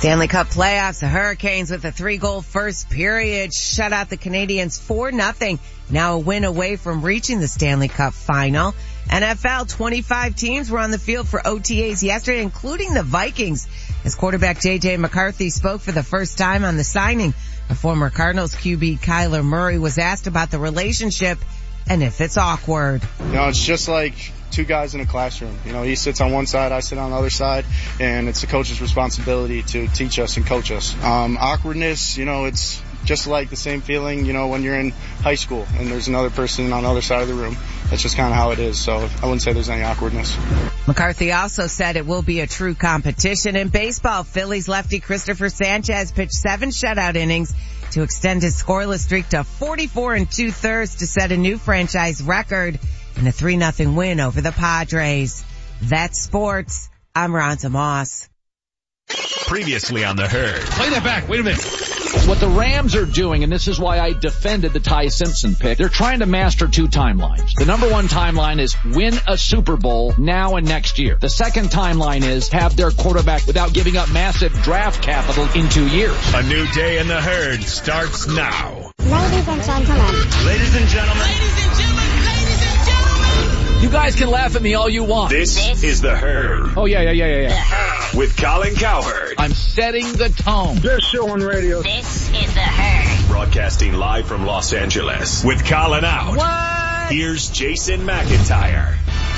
Stanley Cup playoffs, the Hurricanes with a 3-goal first period shut out the Canadiens 4-0. Now a win away from reaching the Stanley Cup final. NFL, 25 teams were on the field for OTAs yesterday, including the Vikings, as quarterback J.J. McCarthy spoke for the first time on the signing. A former Cardinals QB Kyler Murray was asked about the relationship and if it's awkward. It's just like two guys in a classroom. He sits on one side, I sit on the other side, and it's the coach's responsibility to teach us and coach us. Awkwardness, it's just like the same feeling, when you're in high school and there's another person on the other side of the room. That's just kind of how it is, so I wouldn't say there's any awkwardness. McCarthy also said it will be a true competition. In baseball, Phillies lefty Christopher Sanchez pitched 7 shutout innings to extend his scoreless streak to 44 2/3 to set a new franchise record in a 3-0 win over the Padres. That's sports. I'm Ronza Moss. Previously on The Herd. Play that back. Wait a minute. What the Rams are doing, and this is why I defended the Ty Simpson pick, they're trying to master 2 timelines. The number 1 timeline is win a Super Bowl now and next year. The second timeline is have their quarterback without giving up massive draft capital in 2 years. A new day in The Herd starts now. Ladies and gentlemen. Ladies and gentlemen. You guys can laugh at me all you want. This is The Herd. Oh, yeah. The Herd. With Colin Cowherd. I'm setting the tone. Best show on radio. This is The Herd. Broadcasting live from Los Angeles. With Colin out. What? Here's Jason McIntyre.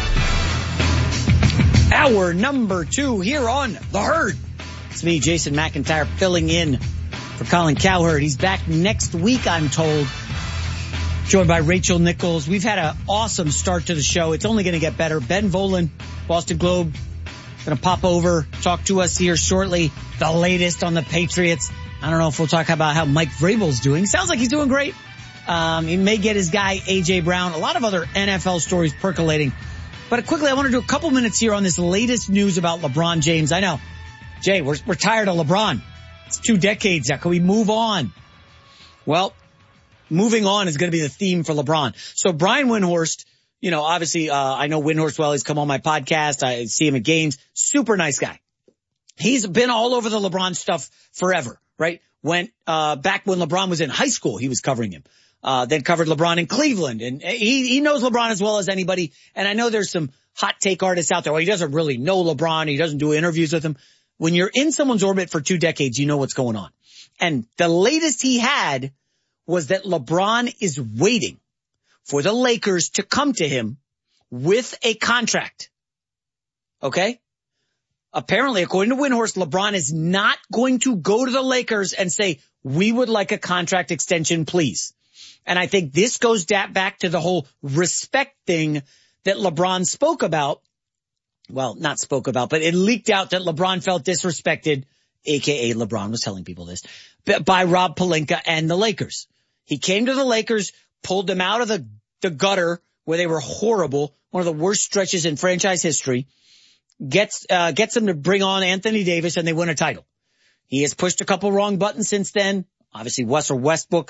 Hour number 2 here on The Herd. It's me, Jason McIntyre, filling in for Colin Cowherd. He's back next week, I'm told. Joined by Rachel Nichols. We've had an awesome start to the show. It's only going to get better. Ben Volen, Boston Globe, going to pop over, talk to us here shortly. The latest on the Patriots. I don't know if we'll talk about how Mike Vrabel's doing. Sounds like he's doing great. He may get his guy, A.J. Brown. A lot of other NFL stories percolating. But quickly, I want to do a couple minutes here on this latest news about LeBron James. I know, Jay, we're tired of LeBron. It's 2 decades now. Can we move on? Well, moving on is going to be the theme for LeBron. So Brian Windhorst, obviously, I know Windhorst well. He's come on my podcast. I see him at games. Super nice guy. He's been all over the LeBron stuff forever, right? Back when LeBron was in high school, he was covering him. Then covered LeBron in Cleveland. And he knows LeBron as well as anybody. And I know there's some hot take artists out there. Well, he doesn't really know LeBron. He doesn't do interviews with him. When you're in someone's orbit for 2 decades, you know what's going on. And the latest he had was that LeBron is waiting for the Lakers to come to him with a contract. Okay? Apparently, according to Windhorst, LeBron is not going to go to the Lakers and say, we would like a contract extension, please. And I think this goes back to the whole respect thing that LeBron spoke about. Well, not spoke about, but it leaked out that LeBron felt disrespected, a.k.a. LeBron was telling people this, by Rob Pelinka and the Lakers. He came to the Lakers, pulled them out of the gutter where they were horrible, one of the worst stretches in franchise history, gets them to bring on Anthony Davis, and they win a title. He has pushed a couple wrong buttons since then. Obviously, Russell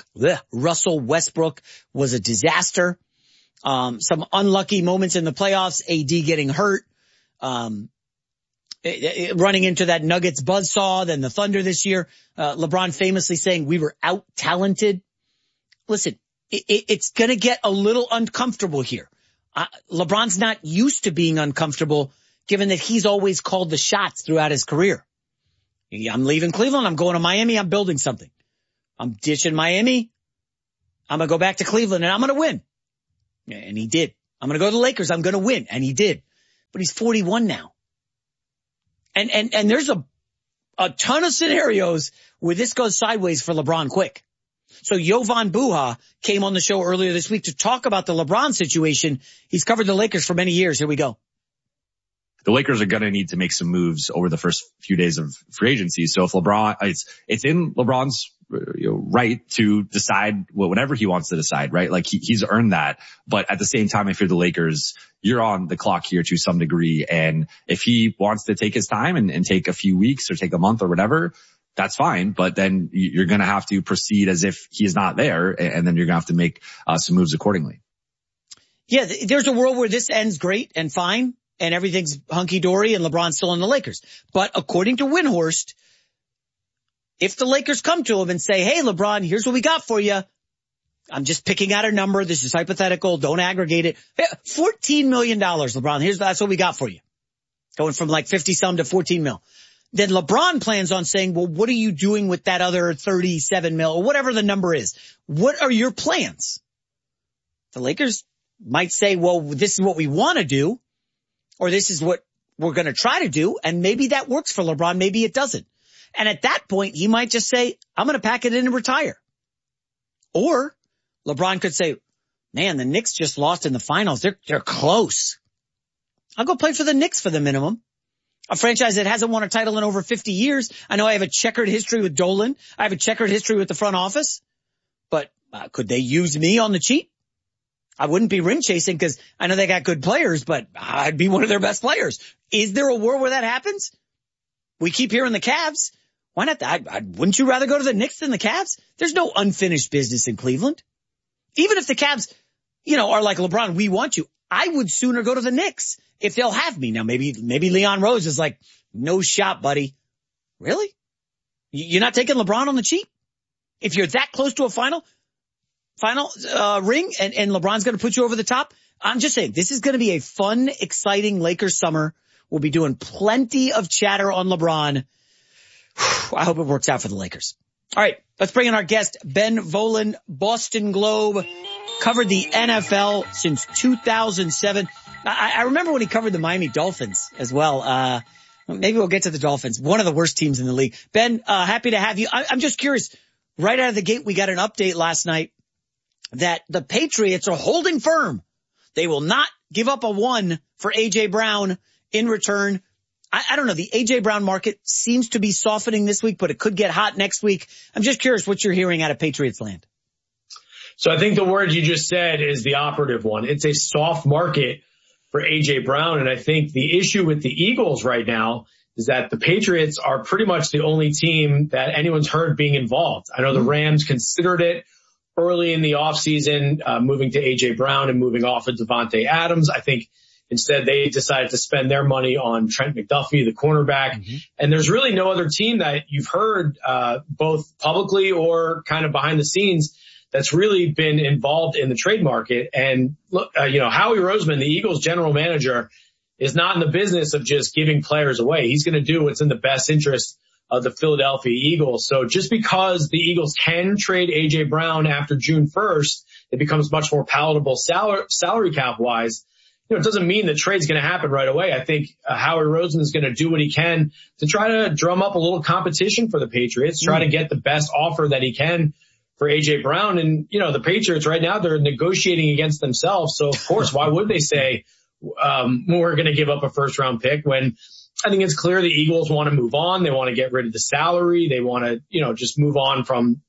Westbrook was a disaster. Some unlucky moments in the playoffs, AD getting hurt, running into that Nuggets buzzsaw, then the Thunder this year. LeBron famously saying we were out-talented. Listen, it's going to get a little uncomfortable here. LeBron's not used to being uncomfortable, given that he's always called the shots throughout his career. I'm leaving Cleveland. I'm going to Miami. I'm building something. I'm ditching Miami. I'm going to go back to Cleveland, and I'm going to win. And he did. I'm going to go to the Lakers. I'm going to win. And he did. But he's 41 now. And there's a ton of scenarios where this goes sideways for LeBron quick. So Jovan Buha came on the show earlier this week to talk about the LeBron situation. He's covered the Lakers for many years. Here we go. The Lakers are going to need to make some moves over the first few days of free agency. So if LeBron, it's in LeBron's right to decide whatever he wants to decide, right? Like he's earned that. But at the same time, if you're the Lakers, you're on the clock here to some degree. And if he wants to take his time and take a few weeks or take a month or whatever, that's fine. But then you're going to have to proceed as if he is not there. And then you're going to have to make some moves accordingly. Yeah, there's a world where this ends great and fine and everything's hunky-dory and LeBron's still on the Lakers. But according to Windhorst, if the Lakers come to him and say, hey, LeBron, here's what we got for you. I'm just picking out a number. This is hypothetical. Don't aggregate it. $14 million, LeBron. That's what we got for you. Going from like 50 some to 14 mil. Then LeBron plans on saying, well, what are you doing with that other 37 mil or whatever the number is? What are your plans? The Lakers might say, well, this is what we want to do, or this is what we're going to try to do. And maybe that works for LeBron. Maybe it doesn't. And at that point, he might just say, I'm going to pack it in and retire. Or LeBron could say, man, the Knicks just lost in the finals. They're close. I'll go play for the Knicks for the minimum. A franchise that hasn't won a title in over 50 years. I know I have a checkered history with Dolan. I have a checkered history with the front office. But could they use me on the cheap? I wouldn't be ring chasing because I know they got good players, but I'd be one of their best players. Is there a world where that happens? We keep hearing the Cavs. Why not? Wouldn't you rather go to the Knicks than the Cavs? There's no unfinished business in Cleveland. Even if the Cavs, are like, LeBron, we want you. I would sooner go to the Knicks if they'll have me. Now, maybe Leon Rose is like, no shot, buddy. Really? You're not taking LeBron on the cheap? If you're that close to a final ring and LeBron's going to put you over the top? I'm just saying, this is going to be a fun, exciting Lakers summer. We'll be doing plenty of chatter on LeBron. I hope it works out for the Lakers. All right, let's bring in our guest, Ben Volin, Boston Globe, covered the NFL since 2007. I remember when he covered the Miami Dolphins as well. Maybe we'll get to the Dolphins, one of the worst teams in the league. Ben, happy to have you. I'm just curious, right out of the gate, we got an update last night that the Patriots are holding firm. They will not give up a 1 for A.J. Brown in return. I don't know. The A.J. Brown market seems to be softening this week, but it could get hot next week. I'm just curious what you're hearing out of Patriots land. So I think the word you just said is the operative one. It's a soft market for A.J. Brown. And I think the issue with the Eagles right now is that the Patriots are pretty much the only team that anyone's heard being involved. I know the Rams considered it early in the offseason, moving to A.J. Brown and moving off of Devontae Adams. I think instead they decided to spend their money on Trent McDuffie, the cornerback. Mm-hmm. And there's really no other team that you've heard, both publicly or kind of behind the scenes, that's really been involved in the trade market. And look, Howie Roseman, the Eagles general manager, is not in the business of just giving players away. He's going to do what's in the best interest of the Philadelphia Eagles. So just because the Eagles can trade A.J. Brown after June 1st, it becomes much more palatable salary cap wise. It doesn't mean the trade's going to happen right away. I think Howie Roseman is going to do what he can to try to drum up a little competition for the Patriots, try to get the best offer that he can for A.J. Brown. And, the Patriots right now, they're negotiating against themselves. So, of course, why would they say we're going to give up a first-round pick when I think it's clear the Eagles want to move on. They want to get rid of the salary. They want to, just move on from,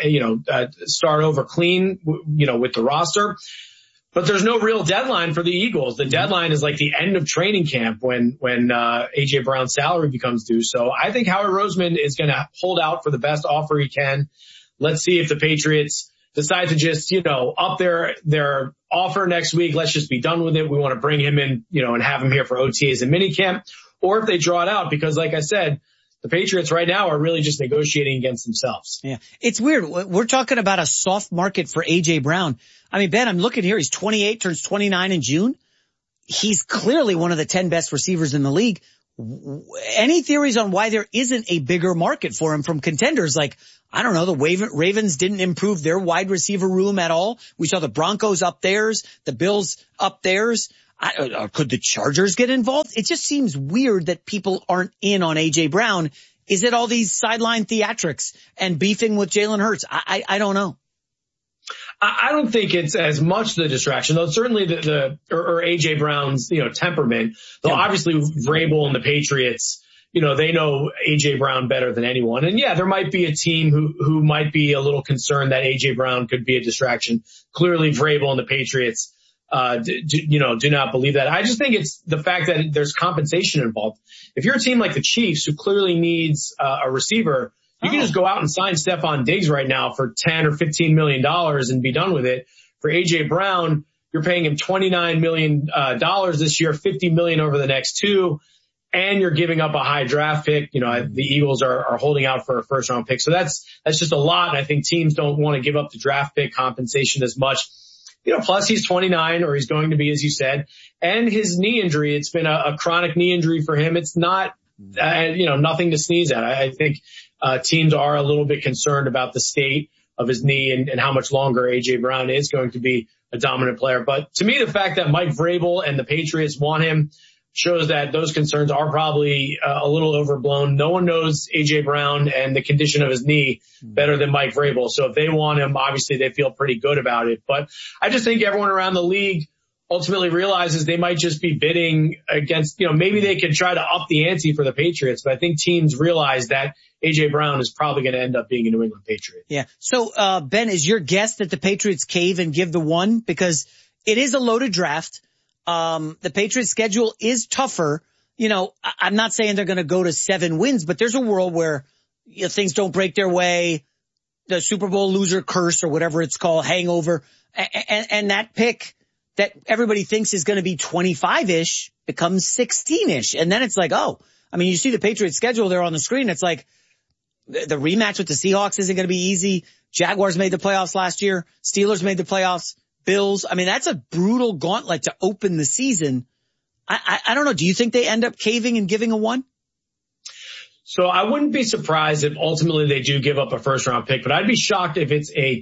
start over clean, with the roster. But there's no real deadline for the Eagles. The deadline is like the end of training camp when A.J. Brown's salary becomes due. So I think Howie Roseman is going to hold out for the best offer he can. Let's see if the Patriots decide to just, up their offer next week. Let's just be done with it. We want to bring him in, and have him here for OTAs and minicamp. Or if they draw it out, because like I said, the Patriots right now are really just negotiating against themselves. Yeah. It's weird. We're talking about a soft market for A.J. Brown. I mean, Ben, I'm looking here. He's 28, turns 29 in June. He's clearly one of the 10 best receivers in the league. Any theories on why there isn't a bigger market for him from contenders? Like, I don't know, the Ravens didn't improve their wide receiver room at all. We saw the Broncos up theirs, the Bills up theirs. Could the Chargers get involved? It just seems weird that people aren't in on A.J. Brown. Is it all these sideline theatrics and beefing with Jalen Hurts? I don't know. I don't think it's as much the distraction, though. Certainly or A.J. Brown's, temperament. Though obviously Vrabel and the Patriots, they know A.J. Brown better than anyone. And yeah, there might be a team who might be a little concerned that A.J. Brown could be a distraction. Clearly Vrabel and the Patriots, do not believe that. I just think it's the fact that there's compensation involved. If you're a team like the Chiefs who clearly needs a receiver, you can just go out and sign Stephon Diggs right now for $10 or $15 million and be done with it. For A.J. Brown, you're paying him $29 million this year, $50 million over the next 2. and you're giving up a high draft pick. You know, the Eagles are holding out for a first round pick. So that's just a lot. And I think teams don't want to give up the draft pick compensation as much. You know, plus he's 29, or he's going to be, as you said, and his knee injury, it's been a chronic knee injury for him. It's not, nothing to sneeze at. I think, teams are a little bit concerned about the state of his knee and how much longer A.J. Brown is going to be a dominant player. But to me, the fact that Mike Vrabel and the Patriots want him shows that those concerns are probably a little overblown. No one knows A.J. Brown and the condition of his knee better than Mike Vrabel. So if they want him, obviously they feel pretty good about it. But I just think everyone around the league ultimately realizes they might just be bidding against, maybe they could try to up the ante for the Patriots. But I think teams realize that A.J. Brown is probably going to end up being a New England Patriot. Yeah. So, Ben, is your guess that the Patriots cave and give the one? Because it is a loaded draft. The Patriots schedule is tougher. I'm not saying they're going to go to 7 wins, but there's a world where things don't break their way. The Super Bowl loser curse or whatever it's called, hangover. And that pick that everybody thinks is going to be 25-ish becomes 16-ish. And then it's like, you see the Patriots schedule there on the screen. It's like the rematch with the Seahawks isn't going to be easy. Jaguars made the playoffs last year. Steelers made the playoffs. Bills. That's a brutal gauntlet to open the season. I don't know. Do you think they end up caving and giving a 1? So I wouldn't be surprised if ultimately they do give up a first round pick, but I'd be shocked if it's a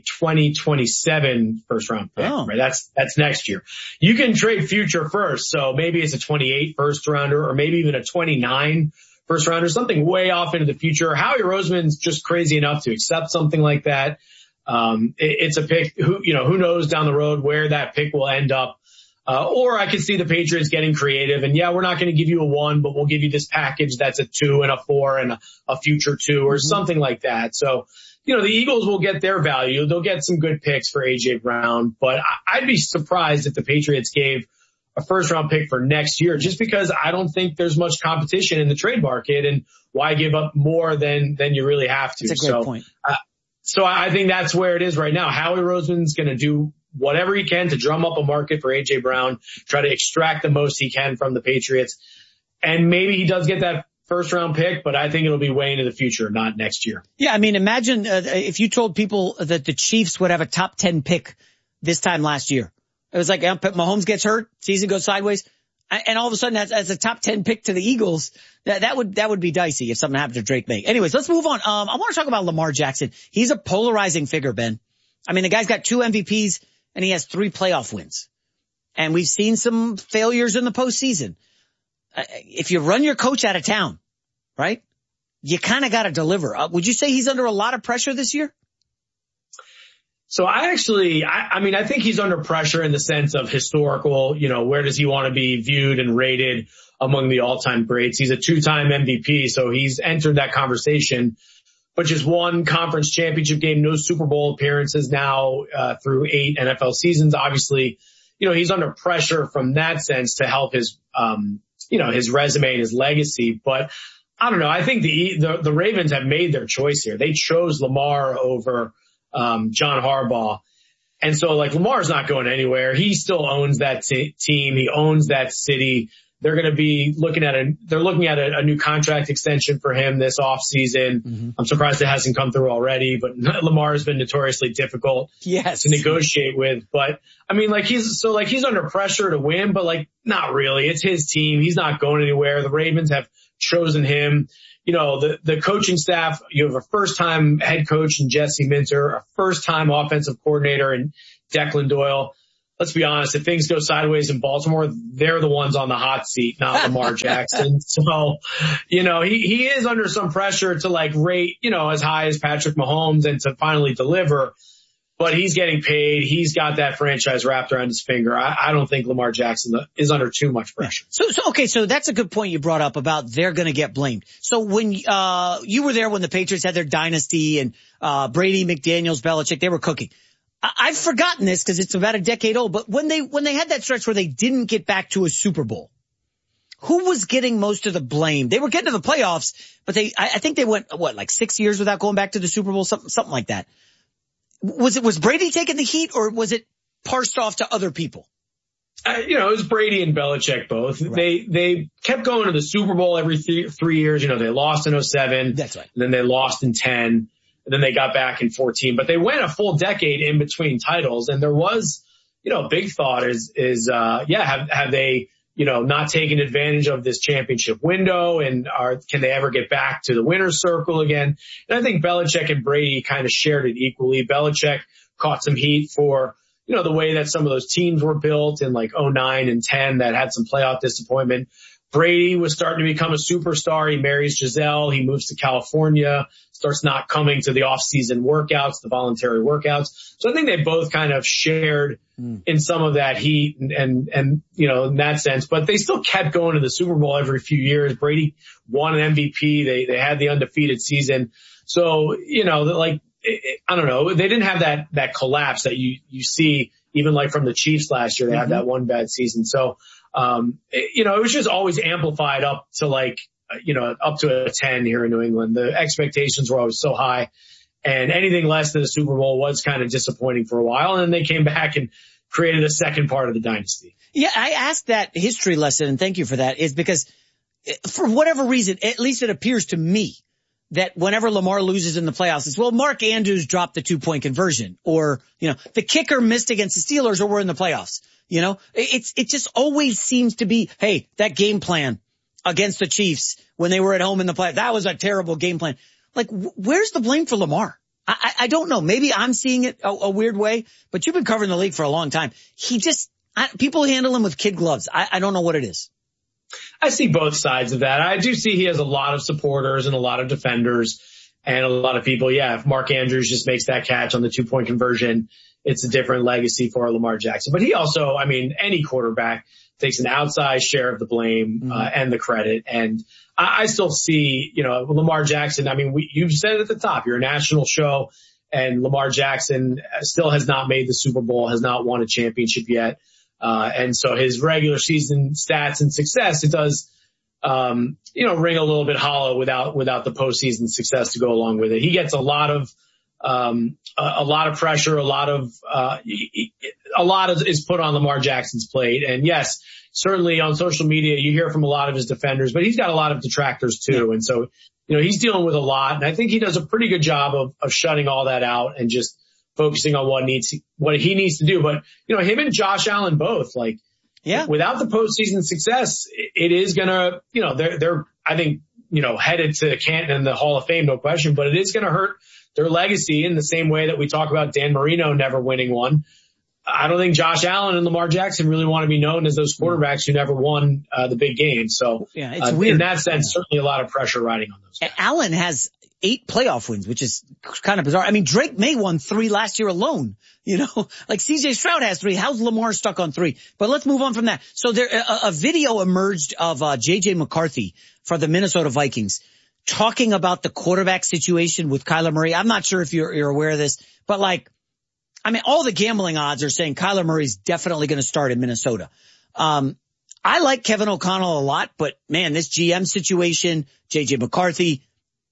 2027 first round pick. Right? That's next year. You can trade future first. So maybe it's a 28 first rounder, or maybe even a 29 first rounder, something way off into the future. Howie Roseman's just crazy enough to accept something like that. It's a pick who knows down the road where that pick will end up. Or I could see the Patriots getting creative and we're not going to give you a 1, but we'll give you this package that's a 2 and a 4 and a future 2 or something like that. So, the Eagles will get their value. They'll get some good picks for A.J. Brown, but I'd be surprised if the Patriots gave a first round pick for next year, just because I don't think there's much competition in the trade market, and why give up more than you really have to. That's a great point. So I think that's where it is right now. Howie Roseman's going to do whatever he can to drum up a market for A.J. Brown, try to extract the most he can from the Patriots. And maybe he does get that first round pick, but I think it'll be way into the future, not next year. Yeah, imagine if you told people that the Chiefs would have a top 10 pick this time last year. It was like Mahomes gets hurt, season goes sideways, and all of a sudden as a top 10 pick to the Eagles, that would be dicey if something happened to Drake May. Anyways, let's move on. I want to talk about Lamar Jackson. He's a polarizing figure, Ben. The guy's got 2 MVPs and he has 3 playoff wins. And we've seen some failures in the postseason. If you run your coach out of town, right, you kind of got to deliver. Would you say he's under a lot of pressure this year? So I think he's under pressure in the sense of historical, where does he want to be viewed and rated among the all-time greats? He's a 2-time MVP, so he's entered that conversation, but just 1 conference championship game, no Super Bowl appearances now, through 8 NFL seasons. Obviously, he's under pressure from that sense to help his, his resume and his legacy. But I don't know. I think the Ravens have made their choice here. They chose Lamar over John Harbaugh. And so Lamar's not going anywhere. He still owns that team. He owns that city. They're going to be looking at a new contract extension for him this offseason. Mm-hmm. I'm surprised it hasn't come through already, but Lamar has been notoriously difficult to negotiate with. But he's under pressure to win, but not really. It's his team. He's not going anywhere. The Ravens have chosen him. The coaching staff, you have a first-time head coach in Jesse Minter, a first-time offensive coordinator in Declan Doyle. Let's be honest, if things go sideways in Baltimore, they're the ones on the hot seat, not Lamar Jackson. So, he is under some pressure to rate, as high as Patrick Mahomes and to finally deliver. But he's getting paid. He's got that franchise wrapped around his finger. I don't think Lamar Jackson is under too much pressure. So that's a good point you brought up about they're going to get blamed. So when you were there when the Patriots had their dynasty and Brady, McDaniels, Belichick, they were cooking. I've forgotten this because it's about a decade old, but when they had that stretch where they didn't get back to a Super Bowl, who was getting most of the blame? They were getting to the playoffs, but I think they went, 6 years without going back to the Super Bowl, something like that. Was Brady taking the heat, or was it parsed off to other people? It was Brady and Belichick both. Right. They kept going to the Super Bowl every 3 years. They lost in 2007. That's right. And then they lost in 2010. And then they got back in 2014. But they went a full decade in between titles. And there was, big thought have they, not taken advantage of this championship window, and can they ever get back to the winner's circle again? And I think Belichick and Brady kind of shared it equally. Belichick caught some heat for, the way that some of those teams were built in like 2009 and 10 that had some playoff disappointment. Brady was starting to become a superstar. He marries Giselle. He moves to California, starts not coming to the off-season workouts, the voluntary workouts. So I think they both kind of shared in some of that heat and in that sense, but they still kept going to the Super Bowl every few years. Brady won an MVP. They had the undefeated season. So, I don't know. They didn't have that collapse that you see even like from the Chiefs last year. They had that one bad season. So, it was just always amplified up to up to a 10 here in New England. The expectations were always so high, and anything less than a Super Bowl was kind of disappointing for a while. And then they came back and created a second part of the dynasty. Yeah, I asked that history lesson, and thank you for that, is because for whatever reason, at least it appears to me, that whenever Lamar loses in the playoffs, it's, well, Mark Andrews dropped the 2-point conversion, or, the kicker missed against the Steelers, or we're in the playoffs. It just always seems to be, hey, that game plan against the Chiefs when they were at home in the playoffs, that was a terrible game plan. Like, where's the blame for Lamar? I don't know. Maybe I'm seeing it a weird way, but you've been covering the league for a long time. People handle him with kid gloves. I don't know what it is. I see both sides of that. I do see he has a lot of supporters and a lot of defenders and a lot of people. Yeah, if Mark Andrews just makes that catch on the 2-point conversion, it's a different legacy for Lamar Jackson. But he also, any quarterback takes an outsized share of the blame and the credit. And I still see, Lamar Jackson. You've said it at the top. You're a national show, and Lamar Jackson still has not made the Super Bowl, has not won a championship yet. And so his regular season stats and success, it does, ring a little bit hollow without the postseason success to go along with it. He gets a lot of pressure, a lot is put on Lamar Jackson's plate. And yes, certainly on social media, you hear from a lot of his defenders, but he's got a lot of detractors too. And so, he's dealing with a lot, and I think he does a pretty good job of shutting all that out and just focusing on what he needs to do. But, him and Josh Allen both, without the postseason success, it is gonna, they're, I think, headed to Canton and the Hall of Fame, no question, but it is gonna hurt their legacy in the same way that we talk about Dan Marino never winning one. I don't think Josh Allen and Lamar Jackson really want to be known as those quarterbacks who never won the big game. So it's weird. In that sense, certainly a lot of pressure riding on those guys. Allen has 8 playoff wins, which is kind of bizarre. Drake May won 3 last year alone. Like CJ Stroud has 3. How's Lamar stuck on 3? But let's move on from that. So a video emerged of JJ McCarthy for the Minnesota Vikings talking about the quarterback situation with Kyler Murray. I'm not sure if you're aware of this, but all the gambling odds are saying Kyler Murray's definitely going to start in Minnesota. I like Kevin O'Connell a lot, but man, this GM situation, JJ McCarthy,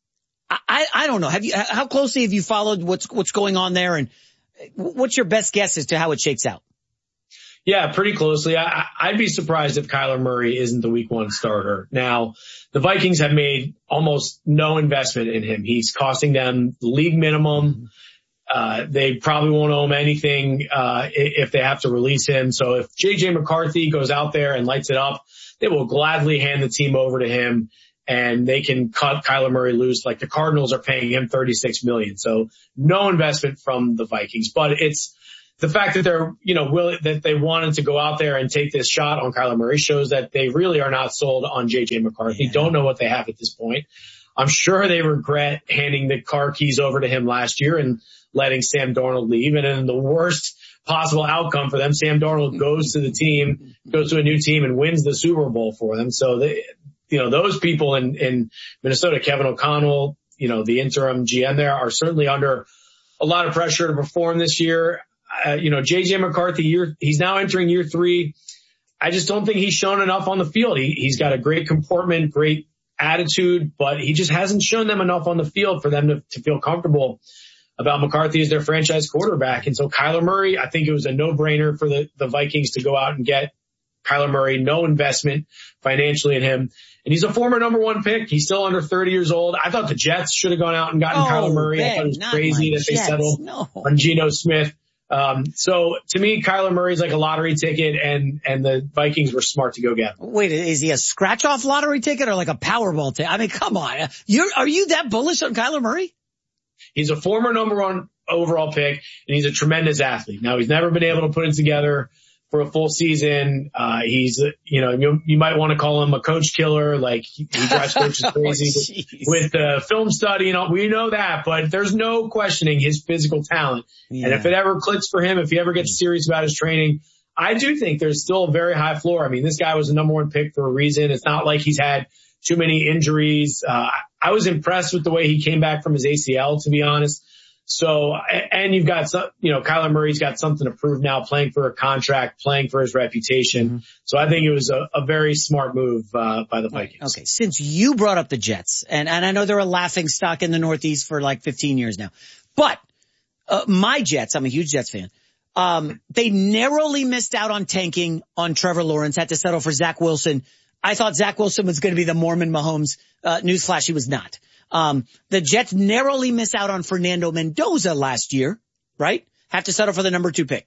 I don't know. How closely have you followed what's going on there, and what's your best guess as to how it shakes out? Yeah, pretty closely. I'd be surprised if Kyler Murray isn't the week 1 starter. Now, the Vikings have made almost no investment in him. He's costing them the league minimum. They probably won't owe him anything if they have to release him. So if JJ McCarthy goes out there and lights it up, they will gladly hand the team over to him, and they can cut Kyler Murray loose. Like the Cardinals are paying him $36 million. So no investment from the Vikings, but it's the fact that they're, that they wanted to go out there and take this shot on Kyler Murray shows that they really are not sold on JJ McCarthy. Don't know what they have at this point. I'm sure they regret handing the car keys over to him last year and letting Sam Darnold leave. And in the worst possible outcome for them, Sam Darnold goes to a new team and wins the Super Bowl for them. So those people in Minnesota, Kevin O'Connell, the interim GM there, are certainly under a lot of pressure to perform this year. JJ McCarthy, he's now entering year 3. I just don't think he's shown enough on the field. He's got a great comportment, great attitude, but he just hasn't shown them enough on the field for them to feel comfortable about McCarthy as their franchise quarterback. And so Kyler Murray, I think it was a no-brainer for the Vikings to go out and get Kyler Murray, no investment financially in him. And he's a former number 1 pick. He's still under 30 years old. I thought the Jets should have gone out and gotten Kyler Murray. Ben, I thought it was crazy that they settled on Geno Smith. So to me, Kyler Murray's like a lottery ticket, and the Vikings were smart to go get him. Wait, is he a scratch-off lottery ticket or like a Powerball ticket? I mean, come on. Are you that bullish on Kyler Murray? He's a former number 1 overall pick, and he's a tremendous athlete. Now, he's never been able to put it together for a full season. He's, you might want to call him a coach killer. Like he drives coaches crazy with film study and all. We know that, but there's no questioning his physical talent. Yeah. And if it ever clicks for him, if he ever gets serious about his training, I do think there's still a very high floor. I mean, this guy was a number 1 pick for a reason. It's not like he's had too many injuries. I was impressed with the way he came back from his ACL, to be honest. So, and you've got some, Kyler Murray's got something to prove now, playing for a contract, playing for his reputation. Mm-hmm. So I think it was a very smart move, by the Vikings. Okay. Since you brought up the Jets, and I know they're a laughing stock in the Northeast for like 15 years now, but, my Jets, I'm a huge Jets fan. They narrowly missed out on tanking on Trevor Lawrence, had to settle for Zach Wilson. I thought Zach Wilson was going to be the Mormon Mahomes. Newsflash, he was not. The Jets narrowly miss out on Fernando Mendoza last year, right? Have to settle for the number 2 pick.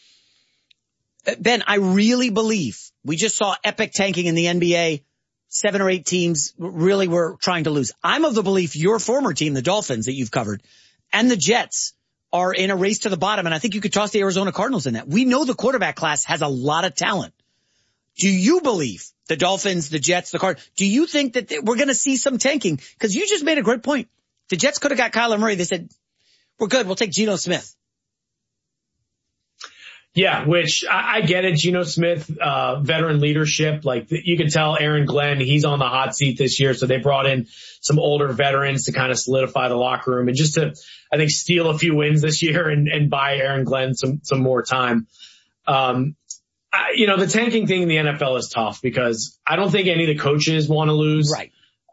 Ben, I really believe we just saw epic tanking in the NBA. 7 or 8 teams really were trying to lose. I'm of the belief your former team, the Dolphins that you've covered, and the Jets are in a race to the bottom. And I think you could toss the Arizona Cardinals in that. We know the quarterback class has a lot of talent. Do you believe the Dolphins, the Jets, the Cardinals, do you think that we're going to see some tanking? Because you just made a great point. The Jets could have got Kyler Murray. They said, we're good. We'll take Geno Smith. Yeah, which I get it. Geno Smith, veteran leadership. Like you can tell Aaron Glenn, he's on the hot seat this year. So they brought in some older veterans to kind of solidify the locker room and just to, I think, steal a few wins this year and buy Aaron Glenn some more time. The tanking thing in the NFL is tough because I don't think any of the coaches want to lose. Right.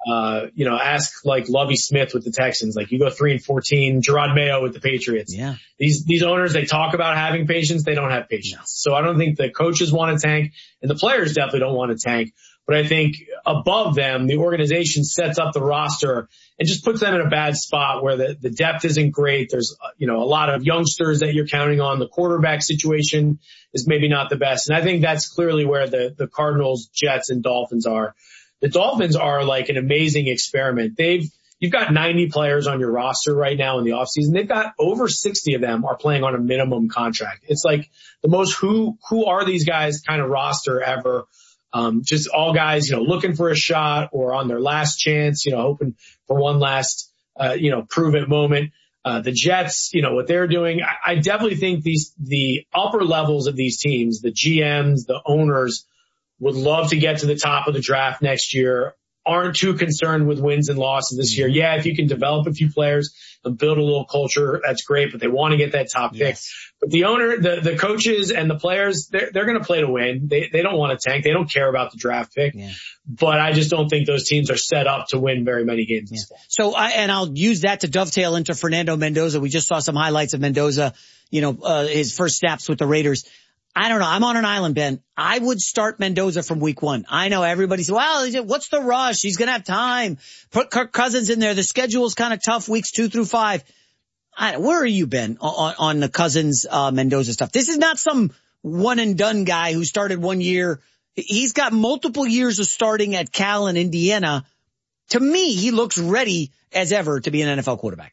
Ask like Lovie Smith with the Texans. Like you go 3-14, Gerard Mayo with the Patriots. Yeah. These owners, they talk about having patience. They don't have patience. No. So I don't think the coaches want to tank and the players definitely don't want to tank. But I think above them, the organization sets up the roster and just puts them in a bad spot where the depth isn't great. There's, a lot of youngsters that you're counting on. The quarterback situation is maybe not the best. And I think that's clearly where the Cardinals, Jets, and Dolphins are. The Dolphins are like an amazing experiment. You've got 90 players on your roster right now in the offseason. They've got over 60 of them are playing on a minimum contract. It's like the most who are these guys kind of roster ever. Just all guys, looking for a shot or on their last chance, hoping for one last, prove it moment. The Jets, what they're doing, I definitely think the upper levels of these teams, the GMs, the owners would love to get to the top of the draft next year, aren't too concerned with wins and losses this year. Yeah, if you can develop a few players and build a little culture, that's great, but they want to get that top pick. But the owner, the coaches and the players, they're going to play to win. They don't want to tank. They don't care about the draft pick. Yeah. But I just don't think those teams are set up to win very many games this fall. So I'll use that to dovetail into Fernando Mendoza. We just saw some highlights of Mendoza, his first snaps with the Raiders. I don't know. I'm on an island, Ben. I would start Mendoza from week 1. I know everybody's, what's the rush? He's going to have time. Put Kirk Cousins in there. The schedule's kind of tough, weeks 2 through 5. Where are you, Ben, on the Cousins, Mendoza stuff? This is not some one and done guy who started 1 year. He's got multiple years of starting at Cal and Indiana. To me, he looks ready as ever to be an NFL quarterback.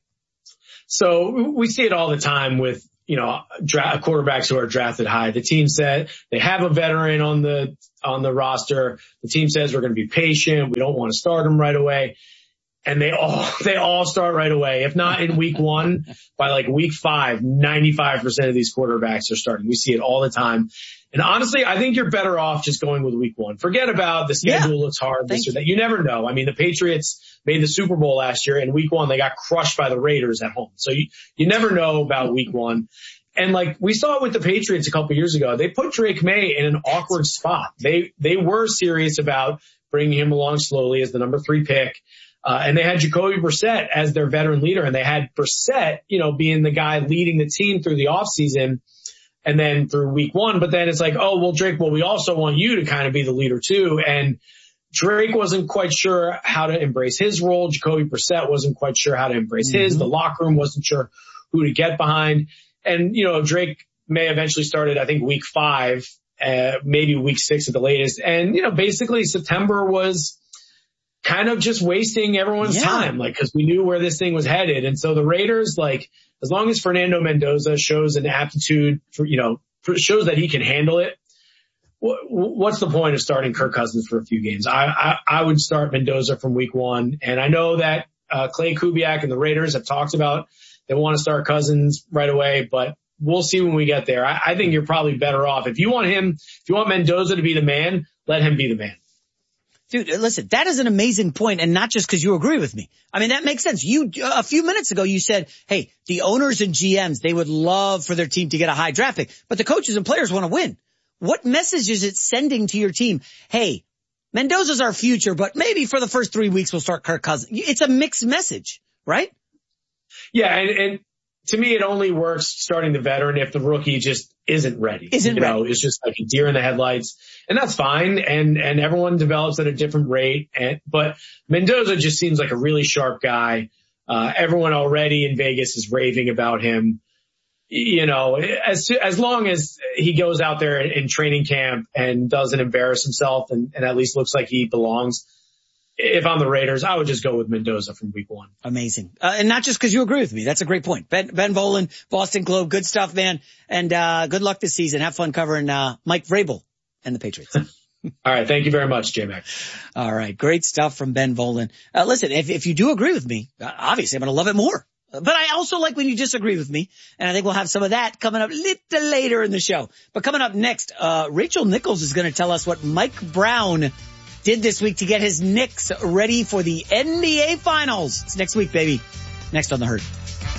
So we see it all the time with, quarterbacks who are drafted high. The team said they have a veteran on the roster. The team says we're going to be patient. We don't want to start him right away. And they all start right away. If not in week 1, by like week 5, 95% of these quarterbacks are starting. We see it all the time. And honestly, I think you're better off just going with week 1. Forget about the schedule looks hard, this or that. You never know. I mean, the Patriots made the Super Bowl last year, and week 1 they got crushed by the Raiders at home. So you never know about week 1. And like we saw it with the Patriots a couple years ago, they put Drake May in an awkward spot. They were serious about bringing him along slowly as the number 3 pick. And they had Jacoby Brissett as their veteran leader, and they had Brissett, being the guy leading the team through the offseason and then through week 1. But then it's like, oh, well, Drake, we also want you to kind of be the leader too. And Drake wasn't quite sure how to embrace his role. Jacoby Brissett wasn't quite sure how to embrace his. The locker room wasn't sure who to get behind. And, Drake may eventually started, I think, week 5, maybe week 6 at the latest. And, basically September was kind of just wasting everyone's time, cause we knew where this thing was headed. And so the Raiders, as long as Fernando Mendoza shows an aptitude for, shows that he can handle it, what's the point of starting Kirk Cousins for a few games? I would start Mendoza from week 1. And I know that, Clay Kubiak and the Raiders have talked about they want to start Cousins right away, but we'll see when we get there. I think you're probably better off. If you want Mendoza to be the man, let him be the man. Dude, listen, that is an amazing point, and not just because you agree with me. I mean, that makes sense. A few minutes ago, you said, hey, the owners and GMs, they would love for their team to get a high draft pick, but the coaches and players want to win. What message is it sending to your team? Hey, Mendoza's our future, but maybe for the first 3 weeks, we'll start Kirk Cousins. It's a mixed message, right? Yeah, and to me, it only works starting the veteran if the rookie just isn't ready. It's just like a deer in the headlights, and that's fine. And everyone develops at a different rate. But Mendoza just seems like a really sharp guy. Everyone already in Vegas is raving about him. As long as he goes out there in training camp and doesn't embarrass himself and at least looks like he belongs. If I'm the Raiders, I would just go with Mendoza from week 1. Amazing. And not just because you agree with me. That's a great point. Ben Volin, Boston Globe, good stuff, man. And good luck this season. Have fun covering Mike Vrabel and the Patriots. All right. Thank you very much, J-Mac. All right. Great stuff from Ben Volin. Listen, if you do agree with me, obviously I'm going to love it more. But I also like when you disagree with me, and I think we'll have some of that coming up a little later in the show. But coming up next, Rachel Nichols is going to tell us what Mike Brown did this week to get his Knicks ready for the NBA Finals. It's next week, baby. Next on The Herd.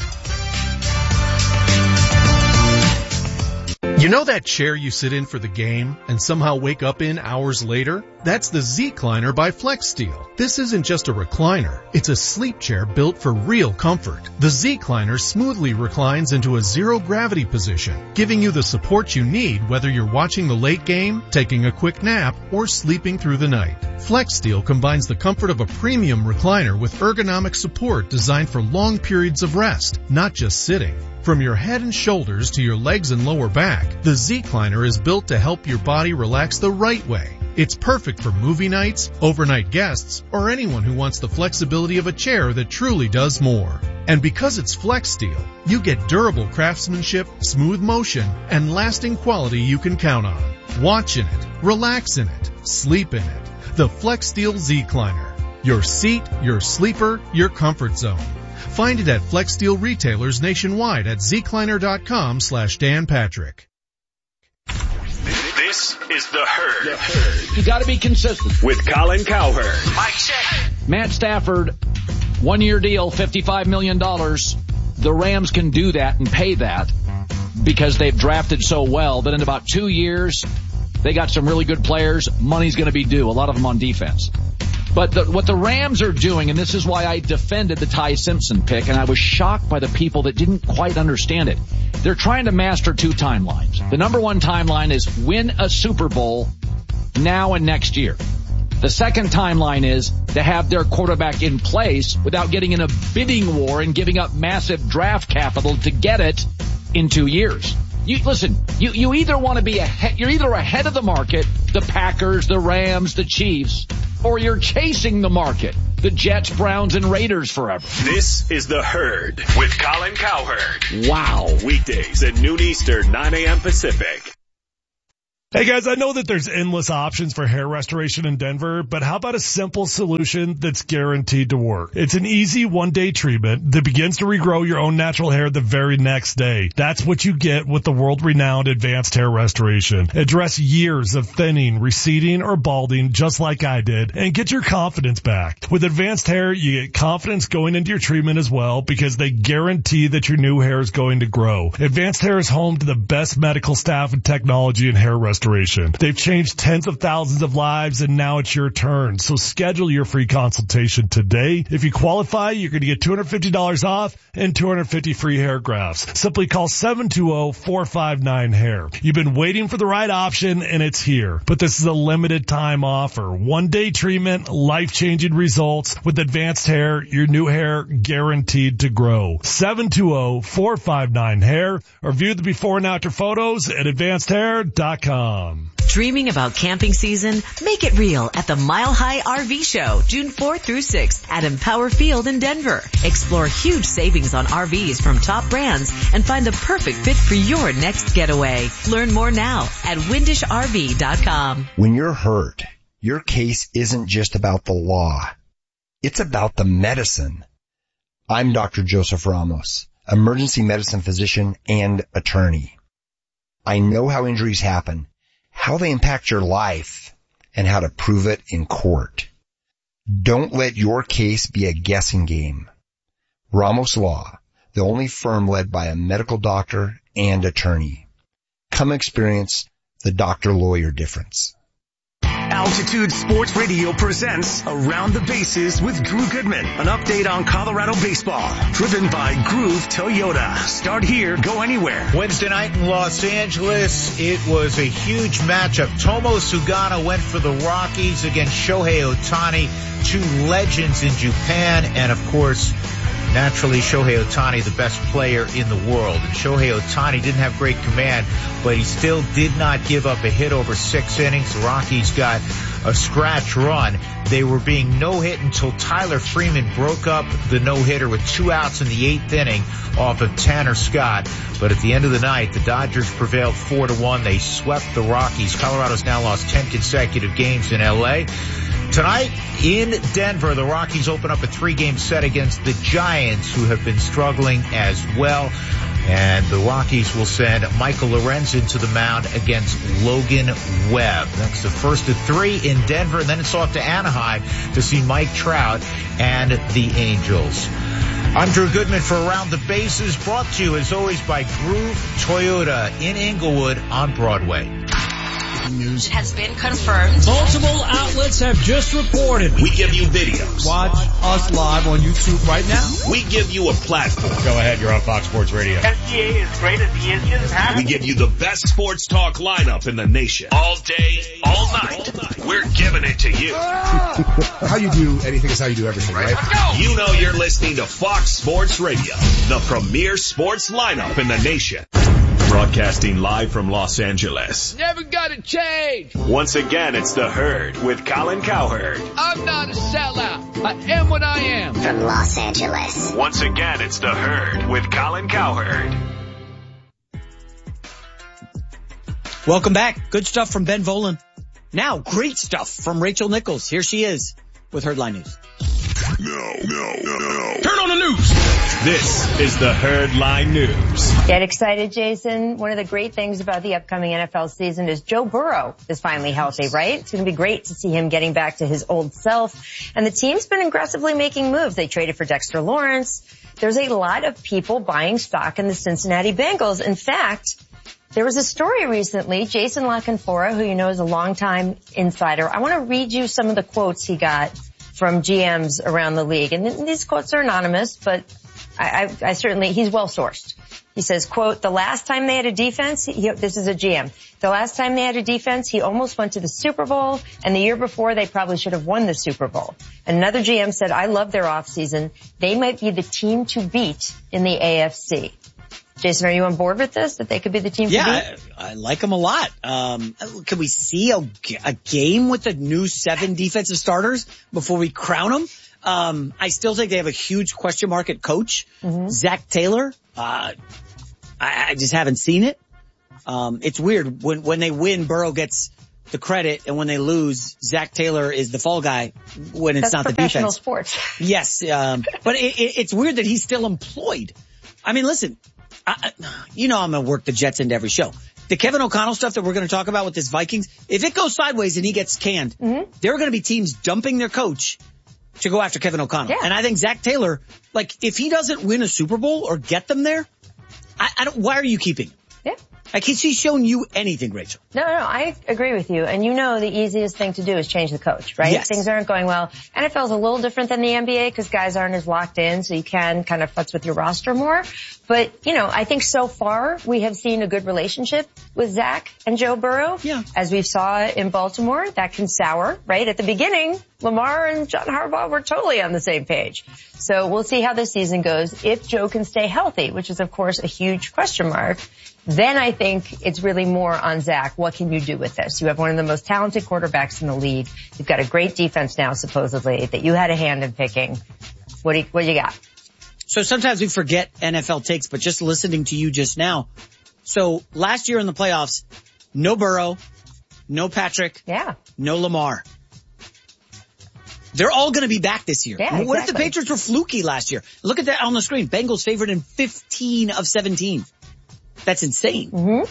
You know that chair you sit in for the game and somehow wake up in hours later? That's the Z-Cliner by FlexSteel. This isn't just a recliner. It's a sleep chair built for real comfort. The Z-Cliner smoothly reclines into a zero-gravity position, giving you the support you need whether you're watching the late game, taking a quick nap, or sleeping through the night. FlexSteel combines the comfort of a premium recliner with ergonomic support designed for long periods of rest, not just sitting. From your head and shoulders to your legs and lower back, the Z-Cliner is built to help your body relax the right way. It's perfect for movie nights, overnight guests, or anyone who wants the flexibility of a chair that truly does more. And because it's FlexSteel, you get durable craftsmanship, smooth motion, and lasting quality you can count on. Watch in it, relax in it, sleep in it. The FlexSteel Z-Cliner. Your seat, your sleeper, your comfort zone. Find it at FlexSteel retailers nationwide at zcliner.com/Dan Patrick. This is The Herd. You got to be consistent. With Colin Cowherd. Mike check. Matt Stafford, 1-year deal, $55 million. The Rams can do that and pay that because they've drafted so well. But in about 2 years, they got some really good players. Money's going to be due, a lot of them on defense. But what the Rams are doing, and this is why I defended the Ty Simpson pick, and I was shocked by the people that didn't quite understand it. They're trying to master 2 timelines. The number 1 timeline is win a Super Bowl now and next year. The second timeline is to have their quarterback in place without getting in a bidding war and giving up massive draft capital to get it in 2 years. You either want to be you're either ahead of the market, the Packers, the Rams, the Chiefs, or you're chasing the market, the Jets, Browns, and Raiders forever. This is The Herd with Colin Cowherd. Wow. Weekdays at noon Eastern, 9 a.m. Pacific. Hey guys, I know that there's endless options for hair restoration in Denver, but how about a simple solution that's guaranteed to work? It's an easy one-day treatment that begins to regrow your own natural hair the very next day. That's what you get with the world-renowned Advanced Hair Restoration. Address years of thinning, receding, or balding just like I did, and get your confidence back. With Advanced Hair, you get confidence going into your treatment as well because they guarantee that your new hair is going to grow. Advanced Hair is home to the best medical staff and technology in hair restoration. restoration. They've changed tens of thousands of lives, and now it's your turn. So schedule your free consultation today. If you qualify, you're going to get $250 off and 250 free hair grafts. Simply call 720-459-HAIR. You've been waiting for the right option, and it's here. But this is a limited time offer. One-day treatment, life-changing results. With Advanced Hair, your new hair guaranteed to grow. 720-459-HAIR, or view the before and after photos at advancedhair.com. Dreaming about camping season? Make it real at the Mile High RV Show, June 4th through 6th at Empower Field in Denver. Explore huge savings on RVs from top brands and find the perfect fit for your next getaway. Learn more now at windishrv.com. When you're hurt, your case isn't just about the law. It's about the medicine. I'm Dr. Joseph Ramos, emergency medicine physician and attorney. I know how injuries happen, how they impact your life, and how to prove it in court. Don't let your case be a guessing game. Ramos Law, the only firm led by a medical doctor and attorney. Come experience the doctor-lawyer difference. Altitude Sports Radio presents Around the Bases with Drew Goodman. An update on Colorado baseball. Driven by Groove Toyota. Start here, go anywhere. Wednesday night in Los Angeles, it was a huge matchup. Tomo Sugano went for the Rockies against Shohei Ohtani, two legends in Japan, and of course, naturally, Shohei Ohtani, the best player in the world. And Shohei Ohtani didn't have great command, but he still did not give up a hit over 6 innings. The Rockies got a scratch run. They were being no-hit until Tyler Freeman broke up the no-hitter with 2 outs in the 8th inning off of Tanner Scott. But at the end of the night, the Dodgers prevailed 4-1. They swept the Rockies. Colorado's now lost 10 consecutive games in L.A. Tonight in Denver, the Rockies open up a 3-game set against the Giants, who have been struggling as well. And the Rockies will send Michael Lorenzen to the mound against Logan Webb. That's the first of 3 in Denver, and then it's off to Anaheim to see Mike Trout and the Angels. I'm Drew Goodman for Around the Bases, brought to you as always by Groove Toyota in Inglewood on Broadway. News has been confirmed. Multiple outlets have just reported. We give you videos. Watch us live on YouTube right now. We give you a platform. Go ahead, you're on Fox Sports Radio. SGA is great as he is. We give you the best sports talk lineup in the nation. All day, all night. We're giving it to you. How you do anything is how you do everything, right? You know you're listening to Fox Sports Radio, the premier sports lineup in the nation. Broadcasting live from Los Angeles. Never gotta change. Once again, it's The Herd with Colin Cowherd. I'm not a sellout. I am what I am. From Los Angeles. Once again, it's The Herd with Colin Cowherd. Welcome back. Good stuff from Ben Volen. Now, great stuff from Rachel Nichols. Here she is with Herdline News. No. Turn on the news. This is the Herdline News. Get excited, Jason. One of the great things about the upcoming NFL season is Joe Burrow is finally healthy, right? It's going to be great to see him getting back to his old self. And the team's been aggressively making moves. They traded for Dexter Lawrence. There's a lot of people buying stock in the Cincinnati Bengals. In fact, there was a story recently, Jason La Canfora, who you know is a longtime insider. I want to read you some of the quotes he got from GMs around the league. And these quotes are anonymous, but I certainly, he's well sourced. He says, quote, the last time they had a defense, this is a GM, the last time they had a defense, he almost went to the Super Bowl, and the year before they probably should have won the Super Bowl. Another GM said, I love their offseason. They might be the team to beat in the AFC. Jason, are you on board with this, that they could be the team to beat? Yeah, I like them a lot. Can we see a game with the new 7 defensive starters before we crown them? I still think they have a huge question mark at coach. Mm-hmm. Zach Taylor. I just haven't seen it. It's weird. When they win, Burrow gets the credit, and when they lose, Zach Taylor is the fall guy when it's not the defense. That's professional sports. Yes, but it's weird that he's still employed. I mean, listen, I'm going to work the Jets into every show. The Kevin O'Connell stuff that we're going to talk about with this Vikings, if it goes sideways and he gets canned, there are going to be teams dumping their coach to go after Kevin O'Connell. Yeah. And I think Zach Taylor, like, if he doesn't win a Super Bowl or get them there, why are you keeping him? Yeah. Like, has he shown you anything, Rachel? No, I agree with you. And you know the easiest thing to do is change the coach, right? Yes. Things aren't going well. NFL's a little different than the NBA because guys aren't as locked in, so you can kind of futz with your roster more. But, I think so far we have seen a good relationship with Zach and Joe Burrow. Yeah. As we saw in Baltimore, that can sour, right? At the beginning, Lamar and John Harbaugh were totally on the same page. So we'll see how this season goes. If Joe can stay healthy, which is of course a huge question mark, then I think it's really more on Zach. What can you do with this? You have one of the most talented quarterbacks in the league. You've got a great defense now, supposedly, that you had a hand in picking. What do you got? So sometimes we forget NFL takes, but just listening to you just now. So last year in the playoffs, no Burrow, no Patrick, no Lamar. They're all going to be back this year. Yeah, What if the Patriots were fluky last year? Look at that on the screen. Bengals favored in 15 of 17. That's insane. Mm-hmm.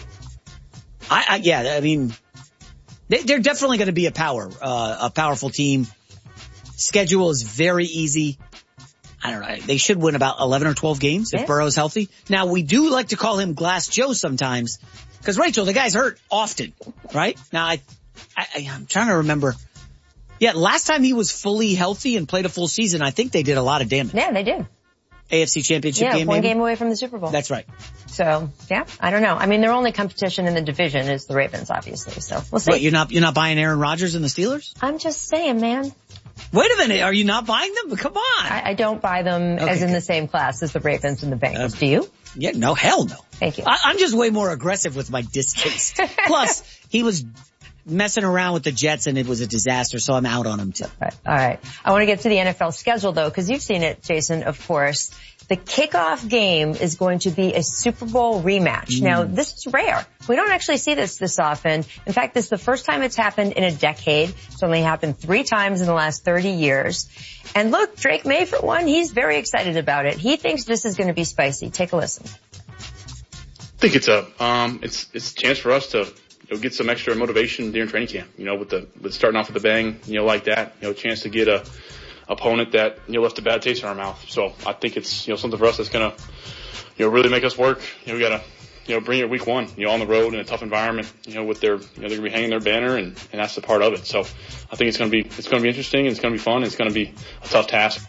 I mean, they're definitely going to be a powerful team. Schedule is very easy. I don't know. They should win about 11 or 12 games if Burrow's healthy. Now, we do like to call him Glass Joe sometimes because, Rachel, the guy's hurt often, right? Now, I'm trying to remember. Yeah, last time he was fully healthy and played a full season, I think they did a lot of damage. Yeah, they did. AFC Championship game, one maybe? game away from the Super Bowl. That's right. So, I don't know. I mean, their only competition in the division is the Ravens, obviously. So we'll see. What, you're not buying Aaron Rodgers and the Steelers? I'm just saying, man. Wait a minute. Are you not buying them? Come on. I don't buy them as in the same class as the Ravens and the Bengals. Do you? Yeah, no, hell no. Thank you. I'm just way more aggressive with my distaste. Plus, he was messing around with the Jets and it was a disaster, so I'm out on him too. All right. I want to get to the NFL schedule though, because you've seen it, Jason, of course. The kickoff game is going to be a Super Bowl rematch. Now, this is rare. We don't actually see this often. In fact, this is the first time it's happened in a decade. It's only happened 3 times in the last 30 years. And look, Drake May, for one, he's very excited about it. He thinks this is going to be spicy. Take a listen. I think it's a chance for us to get some extra motivation during training camp. With starting off with a bang, like that. A chance to get a opponent that left a bad taste in our mouth. So I think it's something for us that's gonna really make us work. We gotta bring it week 1 on the road in a tough environment. With their they're gonna be hanging their banner and that's the part of it. So I think it's gonna be interesting and it's gonna be fun. It's gonna be a tough task.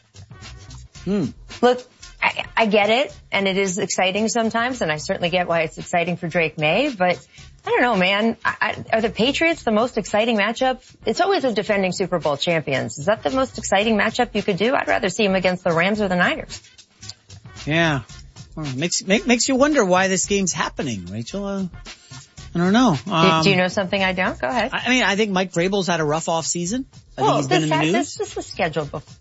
Look, I get it, and it is exciting sometimes, and I certainly get why it's exciting for Drake May, but I don't know, man. Are the Patriots the most exciting matchup? It's always the defending Super Bowl champions. Is that the most exciting matchup you could do? I'd rather see them against the Rams or the Niners. Yeah. Well, makes you wonder why this game's happening, Rachel. I don't know. Do you know something I don't? Go ahead. I mean, I think Mike Vrabel's had a rough off season. I think he's been in the news. This was scheduled before.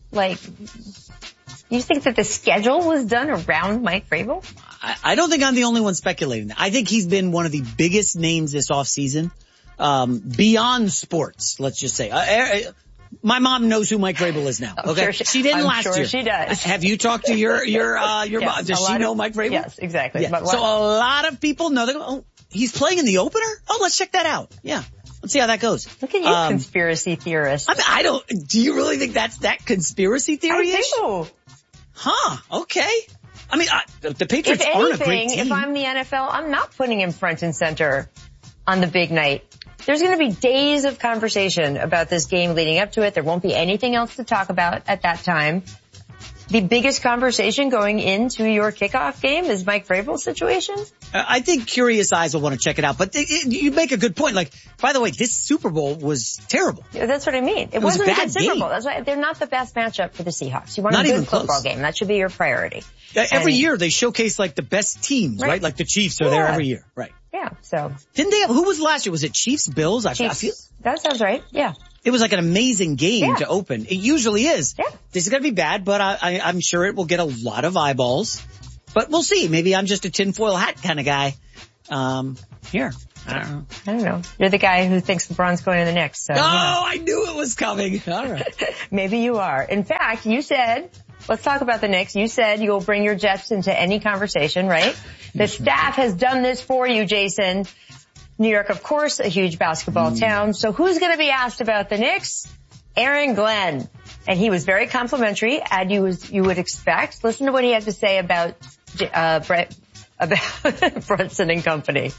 You think that the schedule was done around Mike Vrabel? I don't think I'm the only one speculating that. I think he's been one of the biggest names this offseason, beyond sports, let's just say. My mom knows who Mike Vrabel is now. Okay. Sure she didn't last year. year. She does. Have you talked to your mom? Does she know Mike Vrabel? Yes, exactly. Yeah. So a lot of people know that, he's playing in the opener? Oh, let's check that out. Yeah. Let's see how that goes. Look at you, conspiracy theorist. Do you really think that's that conspiracy theory? I do. Huh, okay. I mean, the Patriots aren't a great team. If I'm the NFL, I'm not putting him front and center on the big night. There's going to be days of conversation about this game leading up to it. There won't be anything else to talk about at that time. The biggest conversation going into your kickoff game is Mike Vrabel's situation? I think curious eyes will want to check it out. But you make a good point. By the way, this Super Bowl was terrible. Yeah, that's what I mean. It wasn't a good Super Bowl. That's why they're not the best matchup for the Seahawks. You want a good football game. That should be your priority. Every year they showcase the best teams, right? Like the Chiefs are there every year. Right. Yeah, so. Didn't they who was last year? Was it Chiefs, Bills? Chiefs. That sounds right. Yeah. It was an amazing game to open. It usually is. Yeah. This is going to be bad, but I'm sure it will get a lot of eyeballs. But we'll see. Maybe I'm just a tinfoil hat kind of guy. Here. I don't know. You're the guy who thinks LeBron's going to the Knicks. So, I knew it was coming. All right. Maybe you are. In fact, you said, let's talk about the Knicks. You said you'll bring your Jets into any conversation, right? The staff has done this for you, Jason. New York, of course, a huge basketball town. So who's going to be asked about the Knicks? Aaron Glenn. And he was very complimentary, as you would expect. Listen to what he had to say about about Brunson and company.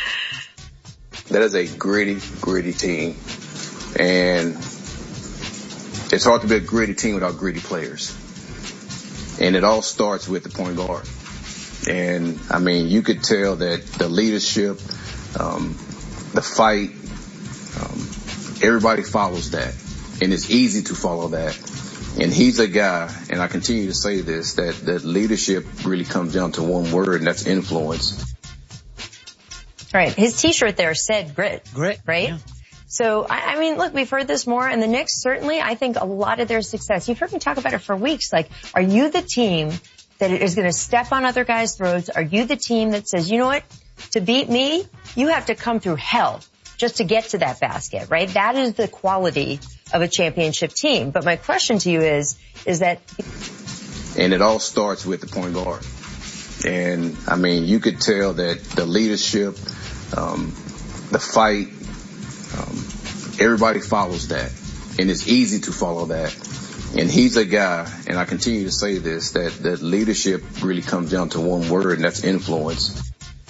That is a gritty team. And it's hard to be a gritty team without gritty players. And it all starts with the point guard. And, I mean, you could tell that the leadership, the fight, everybody follows that. And it's easy to follow that. And he's a guy, and I continue to say this, that leadership really comes down to one word, and that's influence. Right. His T-shirt there said grit. Grit. Right? Yeah. So, I mean, look, we've heard this more, and the Knicks certainly, I think a lot of their success, you've heard me talk about it for weeks, like, are you the team that is going to step on other guys' throats? Are you the team that says, you know what, to beat me, you have to come through hell just to get to that basket, right? That is the quality of a championship team. But my question to you is that... And it all starts with the point guard. And, I mean, you could tell that the leadership, the fight, everybody follows that. And it's easy to follow that. And he's a guy, and I continue to say this, that leadership really comes down to one word, and that's influence.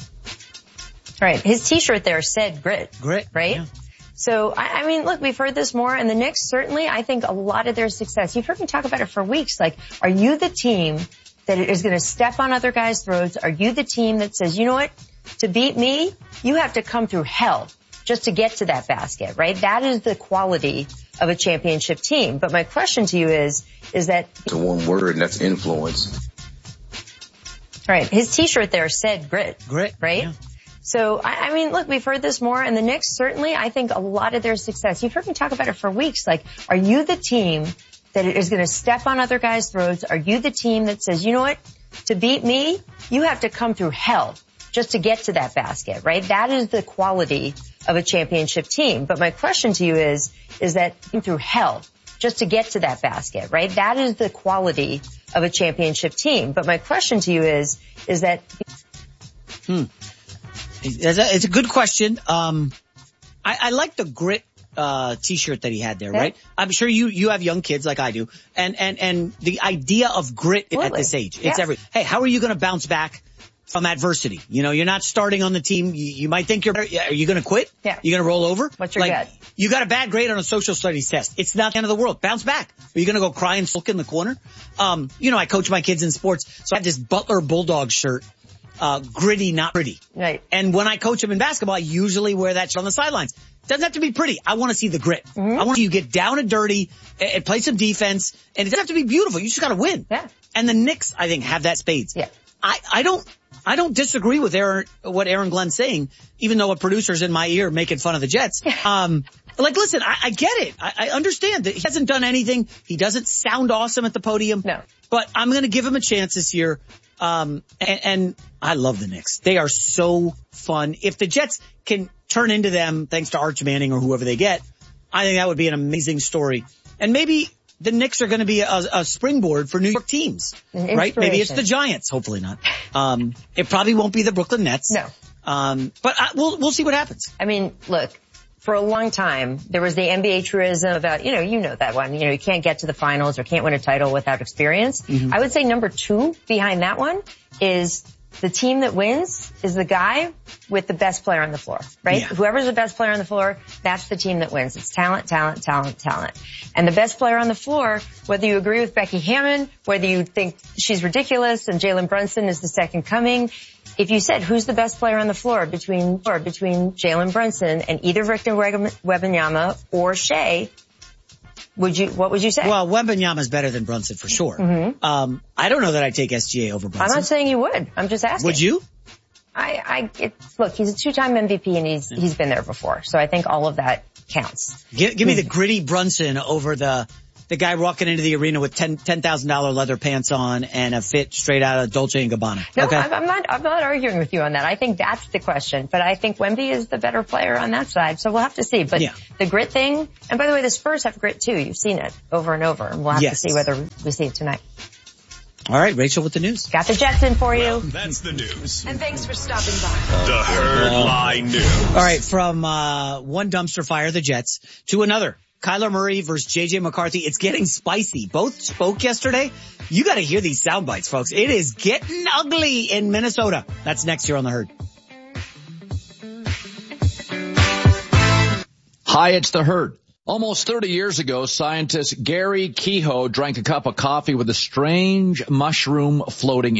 Right. His T-shirt there said grit. Grit. Right? Yeah. So, I mean, look, we've heard this more, and the Knicks certainly, I think a lot of their success, you've heard me talk about it for weeks, like, are you the team that is going to step on other guys' throats? Are you the team that says, you know what, to beat me, you have to come through hell just to get to that basket, right? That is the quality of a championship team. But my question to you is that... To one word, and that's influence. Right. His T-shirt there said grit. Grit. Right? Yeah. So, I mean, look, we've heard this more, and the Knicks certainly, I think a lot of their success, you've heard me talk about it for weeks, like, are you the team that is going to step on other guys' throats? Are you the team that says, you know what, to beat me, you have to come through hell just to get to that basket, right? That is the quality of a championship team. But my question to you is that through hell just to get to that basket, right? That is the quality of a championship team. But my question to you is that... It's a good question. I like the grit T-shirt that he had there, right? I'm sure you have young kids like I do, and the idea of grit at this age, it's hey, how are you going to bounce back from adversity? You know, you're not starting on the team. You might think are you going to quit? Yeah. You going to roll over? What's your gut? You got a bad grade on a social studies test. It's not the end of the world. Bounce back. Are you going to go cry and sulk in the corner? You know, I coach my kids in sports, so I have this Butler Bulldog shirt. Gritty, not pretty. Right. And when I coach them in basketball, I usually wear that shirt on the sidelines. Doesn't have to be pretty. I want to see the grit. Mm-hmm. I want to see you get down and dirty and play some defense. And it doesn't have to be beautiful. You just got to win. Yeah. And the Knicks, I think, have that spades. Yeah. I don't disagree with what Aaron Glenn's saying, even though a producer's in my ear making fun of the Jets. Like, listen, I get it. I understand that he hasn't done anything. He doesn't sound awesome at the podium. No. But I'm going to give him a chance this year. And I love the Knicks. They are so fun. If the Jets can turn into them, thanks to Arch Manning or whoever they get, I think that would be an amazing story. And maybe the Knicks are going to be a springboard for New York teams, right? Maybe it's the Giants. Hopefully not. It probably won't be the Brooklyn Nets. No. But we'll see what happens. I mean, look. For a long time, there was the NBA truism about, you know that one, you can't get to the finals or can't win a title without experience. Mm-hmm. I would say number 2 behind that one is the team that wins is the guy with the best player on the floor, right? Yeah. Whoever's the best player on the floor, that's the team that wins. It's talent, talent, talent, talent. And the best player on the floor, whether you agree with Becky Hammon, whether you think she's ridiculous and Jalen Brunson is the second coming, if you said who's the best player on the floor between Jalen Brunson and either Victor Wembanyama or Shea, what would you say? Well, Wembanyama's better than Brunson for sure. Mm-hmm. I don't know that I'd take SGA over Brunson. I'm not saying you would. I'm just asking. Would you? Look, he's a 2-time MVP and he's been there before. So I think all of that counts. Give me the gritty Brunson over the guy walking into the arena with $10,000 leather pants on and a fit straight out of Dolce & Gabbana. No, okay? I'm not arguing with you on that. I think that's the question. But I think Wemby is the better player on that side. So we'll have to see. But the grit thing, and by the way, the Spurs have grit too. You've seen it over and over. And we'll have to see whether we see it tonight. All right, Rachel, with the news. Got the Jets in for you. That's the news. And thanks for stopping by. The Herd Lie News. All right, from one dumpster fire, the Jets, to another Kyler Murray versus JJ McCarthy. It's getting spicy. Both spoke yesterday. You got to hear these sound bites, folks. It is getting ugly in Minnesota. That's next year on The Herd. Hi, it's The Herd. Almost 30 years ago, scientist Gary Kehoe drank a cup of coffee with a strange mushroom floating